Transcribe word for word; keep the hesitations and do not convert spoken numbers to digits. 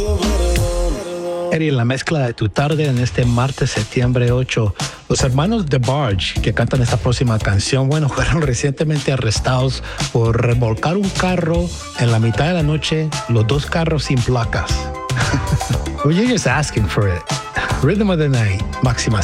Eri, en la mezcla de tu tarde en este martes, septiembre ocho, los hermanos The Barge, que cantan esta próxima canción, bueno, fueron recientemente arrestados por remolcar un carro en la mitad de la noche, los dos carros sin placas. Well, you're just asking for it. Rhythm of the Night, Máxima